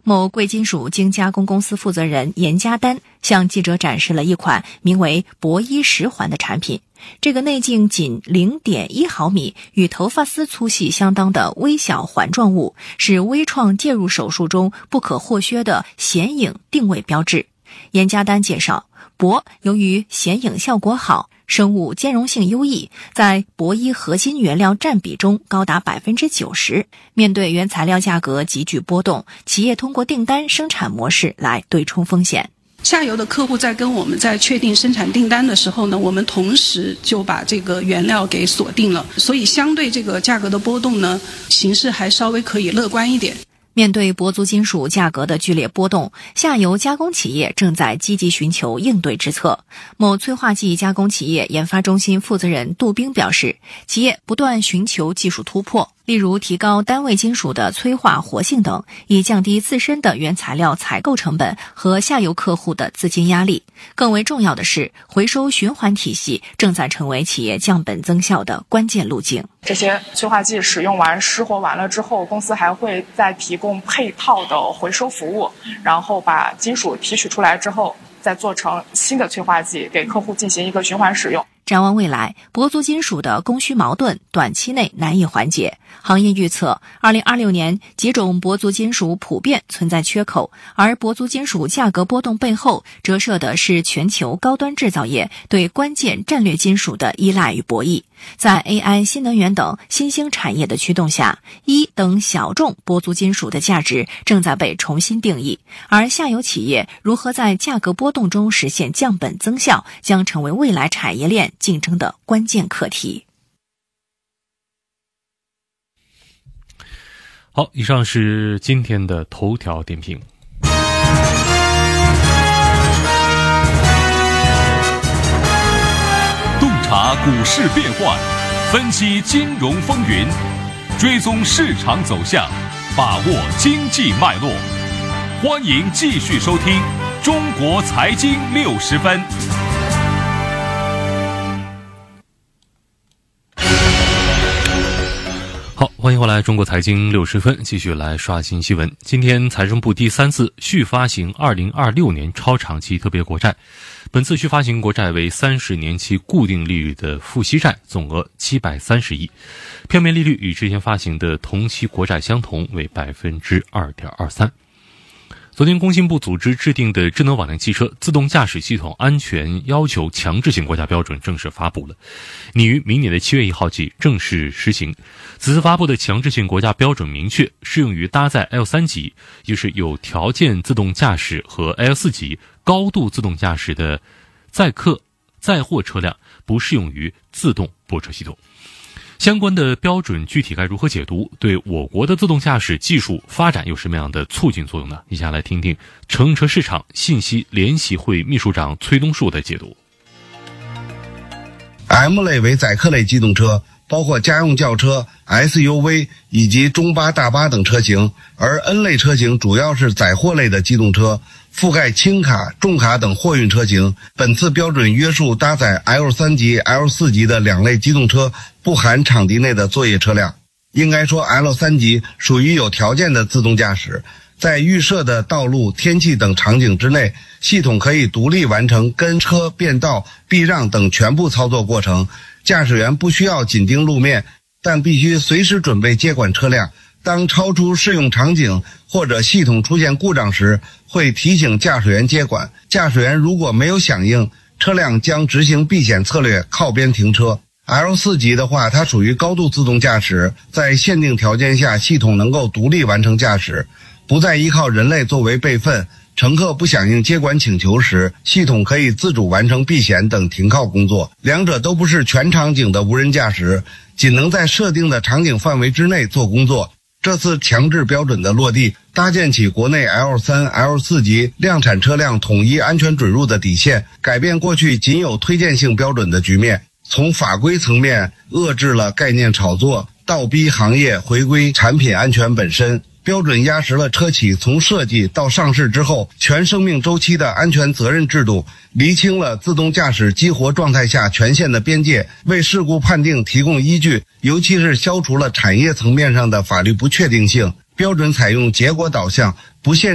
某贵金属精加工公司负责人严家丹向记者展示了一款名为铂110环的产品。这个内径仅 0.1 毫米，与头发丝粗细相当的微小环状物，是微创介入手术中不可或缺的显影定位标志。严家丹介绍，铂由于显影效果好，生物兼容性优异，在铂1核心原料占比中高达 90%。 面对原材料价格急剧波动，企业通过订单生产模式来对冲风险。 下游的客户在跟我们在确定生产订单的时候呢，我们同时就把这个原料给锁定了，所以相对这个价格的波动呢，形势还稍微可以乐观一点。 面对铂族金属价格的剧烈波动，下游加工企业正在积极寻求应对之策。某催化剂加工企业研发中心负责人杜兵表示，企业不断寻求技术突破，例如提高单位金属的催化活性等，以降低自身的原材料采购成本和下游客户的资金压力。更为重要的是，回收循环体系正在成为企业降本增效的关键路径。 这些催化剂使用完失活完了之后，公司还会再提供配套的回收服务，然后把金属提取出来之后再做成新的催化剂，给客户进行一个循环使用。 展望未来，铂族金属的供需矛盾短期内难以缓解。行业预测，2026年几种铂族金属普遍存在缺口，而铂族金属价格波动背后折射的是全球高端制造业对关键战略金属的依赖与博弈。在 AI、新能源等新兴产业的驱动下，铱等小众铂族金属的价值正在被重新定义，而下游企业如何在价格波动中实现降本增效，将成为未来产业链竞争的关键课题。 好，以上是今天的头条点评。 洞察股市变幻，分析金融风云，追踪市场走向，把握经济脉络。欢迎继续收听《中国财经60分》。 好，欢迎回来，中国财经60分，继续来刷新新闻。今天财政部第3次续发行2026年超长期特别国债，本次续发行国债为30年期固定利率的付息债，总额730亿，票面利率与之前发行的同期国债相同，为 2.23%。昨天工信部组织制定的智能网联汽车自动驾驶系统安全要求强制性国家标准正式发布了，拟于明年的7月1号起正式实行。此次发布的强制性国家标准明确适用于搭载 L3 级，也就是有条件自动驾驶和 L4 级高度自动驾驶的载客载货车辆，不适用于自动泊车系统。相关的标准具体该如何解读？对我国的自动驾驶技术发展有什么样的促进作用呢？以下来听听乘用车市场信息联席会秘书长崔东树的解读。 M 类为载客类机动车，包括家用轿车、SUV 以及中巴、大巴等车型，而 N 类车型主要是载货类的机动车，覆盖轻卡、重卡等货运车型。本次标准约束搭载 L3 级、L4 级的两类机动车，不含场地内的作业车辆。应该说 L3 级属于有条件的自动驾驶，在预设的道路、天气等场景之内，系统可以独立完成跟车、变道、避让等全部操作过程，驾驶员不需要紧盯路面，但必须随时准备接管车辆。当超出适用场景或者系统出现故障时，会提醒驾驶员接管。驾驶员如果没有响应，车辆将执行避险策略，靠边停车。L4 级的话，它属于高度自动驾驶，在限定条件下，系统能够独立完成驾驶，不再依靠人类作为备份。乘客不响应接管请求时，系统可以自主完成避险等停靠工作。两者都不是全场景的无人驾驶，仅能在设定的场景范围之内做工作。这次强制标准的落地，搭建起国内 L3、L4 级量产车辆统一安全准入的底线，改变过去仅有推荐性标准的局面。从法规层面遏制了概念炒作，倒逼行业回归产品安全本身。标准压实了车企从设计到上市之后全生命周期的安全责任制度，厘清了自动驾驶激活状态下权限的边界，为事故判定提供依据，尤其是消除了产业层面上的法律不确定性。标准采用结果导向，不限